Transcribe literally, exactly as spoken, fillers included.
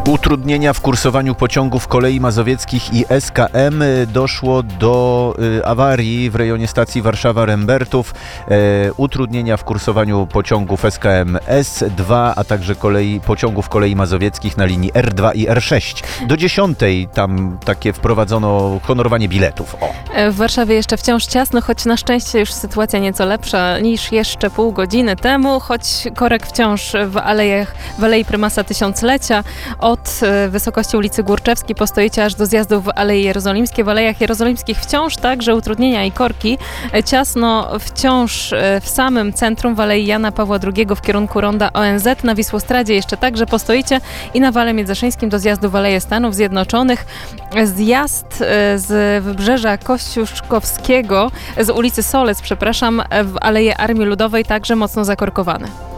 Utrudnienia w kursowaniu pociągów kolei mazowieckich i S K M. Doszło do y, awarii w rejonie stacji Warszawa-Rembertów. E, utrudnienia w kursowaniu pociągów S K M S dwa, a także kolei, pociągów kolei mazowieckich na linii R dwa i R sześć. Do dziesiątej tam takie wprowadzono honorowanie biletów. O. W Warszawie jeszcze wciąż ciasno, choć na szczęście już sytuacja nieco lepsza niż jeszcze pół godziny temu, choć korek wciąż w alejach, w Alei Prymasa Tysiąclecia. Od wysokości ulicy Górczewskiej postoicie aż do zjazdu w Aleje Jerozolimskie. W Alejach Jerozolimskich wciąż także utrudnienia i korki. Ciasno wciąż w samym centrum, w Alei Jana Pawła drugiego w kierunku ronda O N Z. Na Wisłostradzie jeszcze także postoicie i na Wale Międzyszyńskim do zjazdu w Aleje Stanów Zjednoczonych. Zjazd z Wybrzeża Kościuszkowskiego, z ulicy Solec, przepraszam, w Aleje Armii Ludowej także mocno zakorkowany.